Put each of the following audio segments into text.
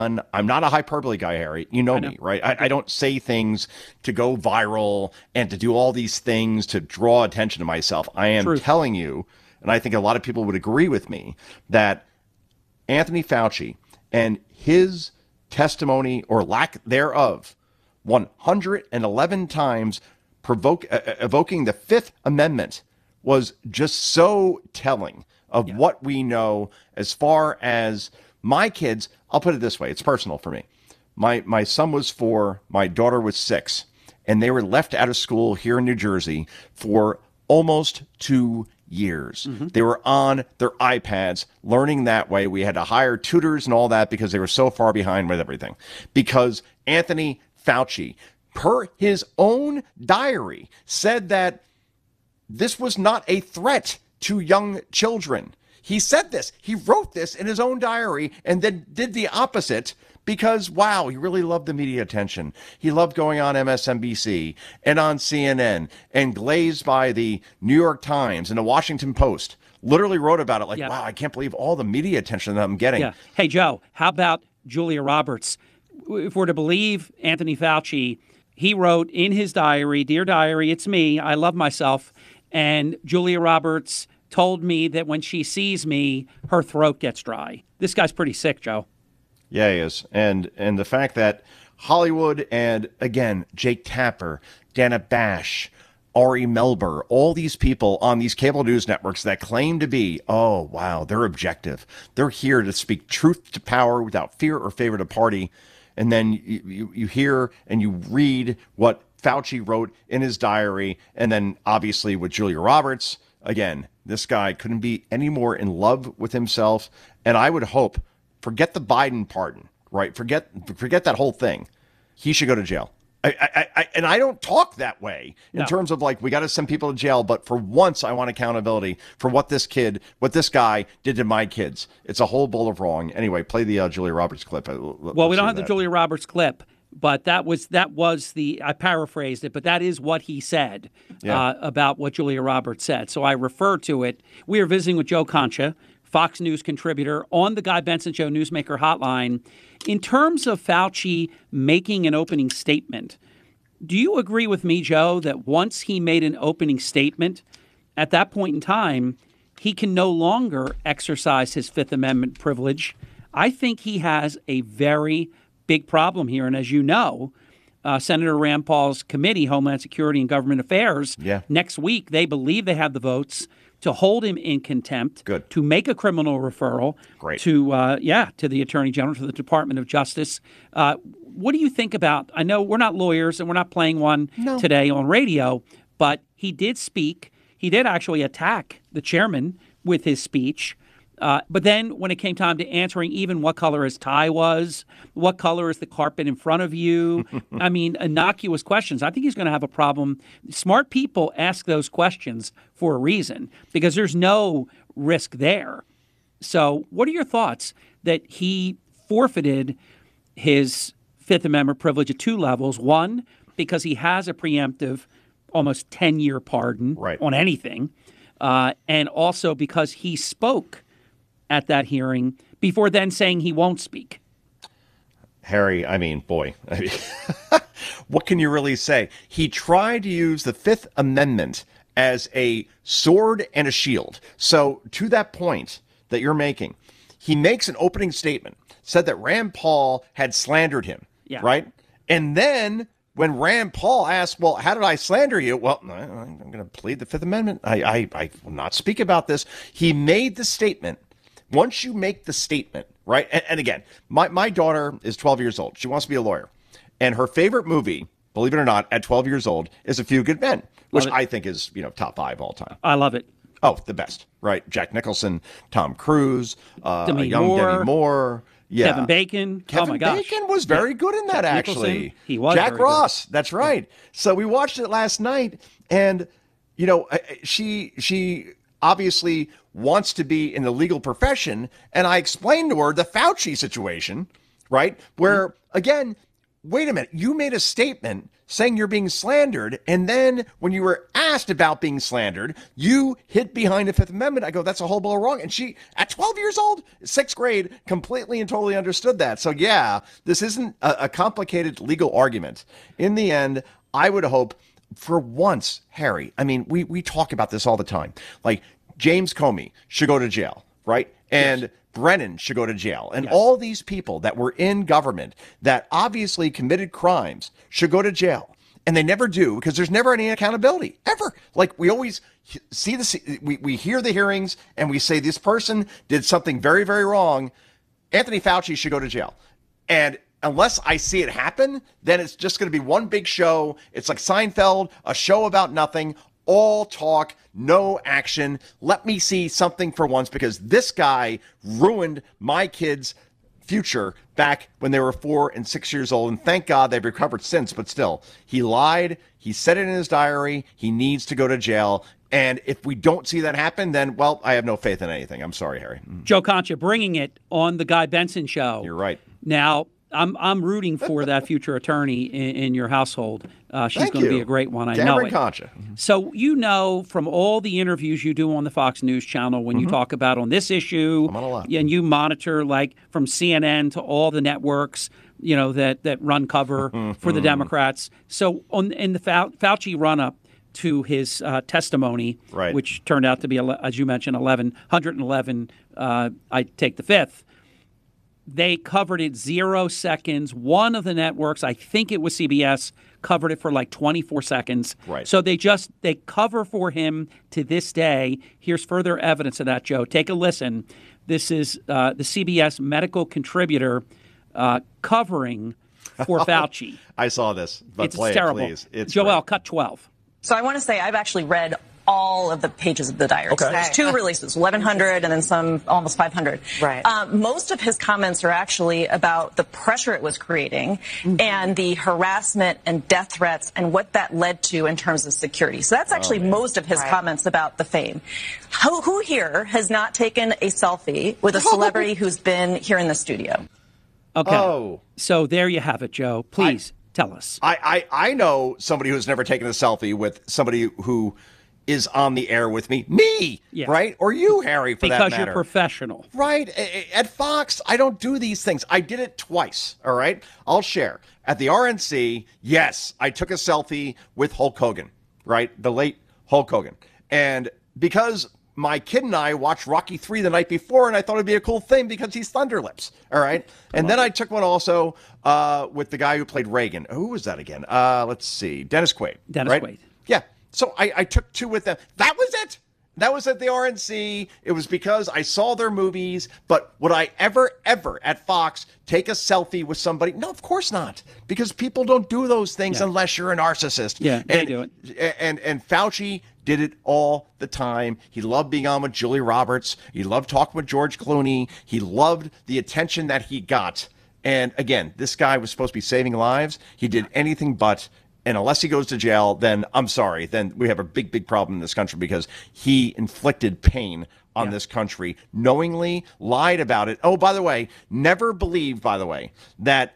I'm not a hyperbole guy, Harry. You know me, right? I don't say things to go viral and to do all these things to draw attention to myself. I am telling you, and I think a lot of people would agree with me, that Anthony Fauci and his testimony or lack thereof 111 times evoking the Fifth Amendment was just so telling of what we know as far as my kids. I'll put it this way. It's personal for me. My son was 4, my daughter was 6, and they were left out of school here in New Jersey for almost 2 years. They were on their iPads learning that way. We had to hire tutors and all that because they were so far behind with everything. Because Anthony Fauci, per his own diary, said that this was not a threat to young children. He said this. He wrote this in his own diary and then did the opposite because, wow, he really loved the media attention. He loved going on MSNBC and on CNN and glazed by the New York Times and the Washington Post. Literally wrote about it like, wow, I can't believe all the media attention that I'm getting. Yeah. Hey, Joe, how about Julia Roberts? If we're to believe Anthony Fauci, he wrote in his diary, "Dear diary, it's me. I love myself." And Julia Roberts told me that when she sees me, her throat gets dry. This guy's pretty sick, Joe. Yeah, he is. And the fact that Hollywood and, again, Jake Tapper, Dana Bash, Ari Melber, all these people on these cable news networks that claim to be, oh, wow, they're objective. They're here to speak truth to power without fear or favor to party. And then you hear and you read what Fauci wrote in his diary. And then, obviously, with Julia Roberts, again, this guy couldn't be any more in love with himself. And I would hope, forget the Biden pardon, right? Forget that whole thing. He should go to jail. And I don't talk that way in terms of like, we got to send people to jail. But for once, I want accountability for what this guy did to my kids. It's a whole bowl of wrong. Anyway, play the Julia Roberts clip. Well, we don't have the Julia Roberts clip. But that was I paraphrased it, but that is what he said about what Julia Roberts said. So I refer to it. We are visiting with Joe Concha, Fox News contributor, on the Guy Benson Show Newsmaker Hotline. In terms of Fauci making an opening statement, do you agree with me, Joe, that once he made an opening statement, at that point in time, he can no longer exercise his Fifth Amendment privilege? I think he has a very big problem here. And as you know, Senator Rand Paul's committee, Homeland Security and Government Affairs, next week, they believe they have the votes to hold him in contempt, to make a criminal referral to the Attorney General, to the Department of Justice. What do you think about, I know we're not lawyers and we're not playing one today on radio, but he did speak. He did actually attack the chairman with his speech. But then when it came time to answering even what color his tie was, what color is the carpet in front of you, I mean, innocuous questions, I think he's going to have a problem. Smart people ask those questions for a reason because there's no risk there. So what are your thoughts that he forfeited his Fifth Amendment privilege at 2 levels? One, because he has a preemptive, almost 10-year pardon on anything, and also because he spoke at that hearing before then saying he won't speak. Harry, I mean, boy, what can you really say? He tried to use the Fifth Amendment as a sword and a shield. So to that point that you're making, he makes an opening statement, said that Rand Paul had slandered him, right? And then when Rand Paul asked, well, how did I slander you? Well, I'm going to plead the Fifth Amendment. I will not speak about this. He made the statement. Once you make the statement, right? And again, my daughter is 12 years old. She wants to be a lawyer. And her favorite movie, believe it or not, at 12 years old, is A Few Good Men, which I think is, top 5 all time. I love it. Oh, the best, right? Jack Nicholson, Tom Cruise, Demi Moore. Yeah. Kevin Bacon. Oh my gosh. Bacon was very good in that, Jack actually. Nicholson, he was Jack very Ross. good. That's right. So we watched it last night, and she obviously wants to be in the legal profession, and I explained to her the Fauci situation, right? Where again, wait a minute, you made a statement saying you're being slandered, and then when you were asked about being slandered, you hid behind the Fifth Amendment. I go, that's a whole blow wrong. And she, at 12 years old, sixth grade, completely and totally understood that. So yeah, this isn't a complicated legal argument. In the end, I would hope for once, Harry, I mean, we talk about this all the time. Like, James Comey should go to jail, right? And yes. Brennan should go to jail. And yes. all these people that were in government that obviously committed crimes should go to jail. And they never do, because there's never any accountability, ever. Like, we always see we hear the hearings and we say this person did something very, very wrong. Anthony Fauci should go to jail. And unless I see it happen, then it's just going to be one big show. It's like Seinfeld, a show about nothing, all talk, no action. Let me see something for once, because this guy ruined my kids' future back when they were 4 and 6 years old. And thank God they've recovered since, but still, he lied. He said it in his diary. He needs to go to jail. And if we don't see that happen, then, well, I have no faith in anything. I'm sorry, Harry. Joe Concha bringing it on the Guy Benson show. You're right. Now, I'm rooting for that future attorney in your household. She's going to be a great one. I know it. Concha. So you know from all the interviews you do on the Fox News channel when you talk about on this issue, I'm on a lot. And you monitor like from CNN to all the networks, you know, that run cover for the Democrats. So in the Fauci run-up to his testimony, right. which turned out to be, as you mentioned, 111. I take the fifth. They covered it 0 seconds. One of the networks, I think it was CBS, covered it for like 24 seconds. Right. So they cover for him to this day. Here's further evidence of that, Joe. Take a listen. This is the CBS medical contributor covering for Fauci. I saw this, but it's play terrible. It, please. It's Joelle, great. cut 12. So I want to say I've actually read all of the pages of the diary. Okay. So there's 2 releases, 1,100 and then some almost 500. Right. Most of his comments are actually about the pressure it was creating and the harassment and death threats and what that led to in terms of security. So that's actually most of his comments about the fame. Who here has not taken a selfie with a celebrity who's been here in the studio? Okay. Oh. So there you have it, Joe. Please tell us. I know somebody who's never taken a selfie with somebody who is on the air with me, yes. right? Or you, Harry, for that matter. Because you're professional. Right. At Fox, I don't do these things. I did it twice, all right? I'll share. At the RNC, yes, I took a selfie with Hulk Hogan, right? The late Hulk Hogan. And because my kid and I watched Rocky III the night before, and I thought it'd be a cool thing because he's Thunderlips, all right? And then I took one also with the guy who played Reagan. Who was that again? Let's see. Dennis Quaid. Dennis right? Quaid. Yeah. So I took 2 with them. That was it. That was at the RNC. It was because I saw their movies. But would I ever at Fox take a selfie with somebody? No, of course not. Because people don't do those things unless you're a narcissist. Yeah, they do it. And Fauci did it all the time. He loved being on with Julia Roberts. He loved talking with George Clooney. He loved the attention that he got. And again, this guy was supposed to be saving lives. He did anything but. And unless he goes to jail, then I'm sorry. Then we have a big, big problem in this country because he inflicted pain on this country, knowingly lied about it. Oh, by the way, never believed, by the way, that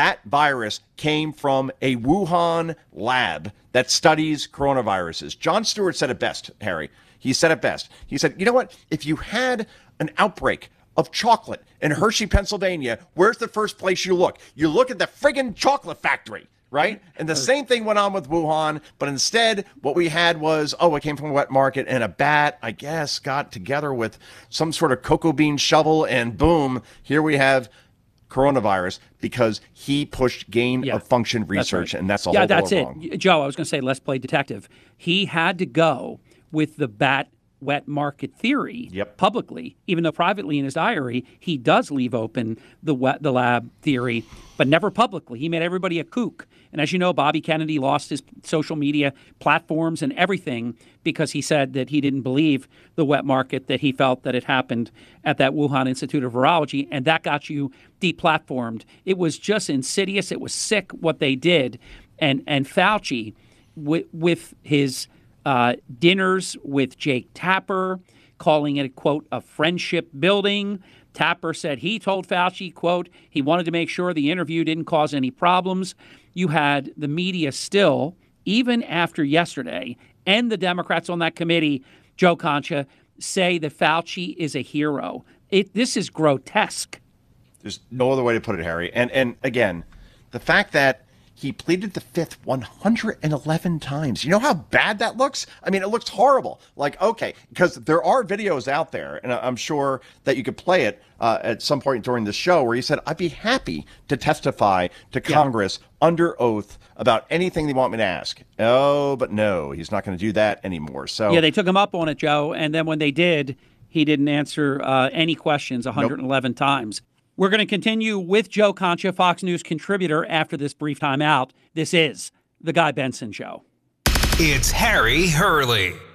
virus came from a Wuhan lab that studies coronaviruses. Jon Stewart said it best, Harry. He said it best. He said, you know what? If you had an outbreak of chocolate in Hershey, Pennsylvania, where's the first place you look? You look at the friggin' chocolate factory. Right? And the same thing went on with Wuhan, but instead what we had was, it came from a wet market, and a bat, I guess, got together with some sort of cocoa bean shovel, and boom, here we have coronavirus because he pushed gain of function research, and that's a whole that's it. wrong. Joe, I was going to say, let's play detective. He had to go with the bat wet market theory publicly, even though privately in his diary he does leave open the lab theory, but never publicly. He made everybody a kook. And as you know, Bobby Kennedy lost his social media platforms and everything because he said that he didn't believe the wet market, that he felt that it happened at that Wuhan Institute of Virology, and that got you deplatformed. It was just insidious. It was sick what they did. And Fauci, with his dinners with Jake Tapper, calling it, quote, a friendship building, Tapper said he told Fauci, quote, he wanted to make sure the interview didn't cause any problems. You had the media still, even after yesterday, and the Democrats on that committee, Joe Concha, say that Fauci is a hero. This is grotesque. There's no other way to put it, Harry. And again, the fact that he pleaded the fifth 111 times. You know how bad that looks? I mean, it looks horrible. Like, okay, because there are videos out there, and I'm sure that you could play it at some point during the show, where he said, I'd be happy to testify to Congress under oath about anything they want me to ask. Oh, but no, he's not going to do that anymore. So yeah, they took him up on it, Joe. And then when they did, he didn't answer any questions 111 times. We're going to continue with Joe Concha, Fox News contributor, after this brief time out. This is The Guy Benson Show. It's Harry Hurley.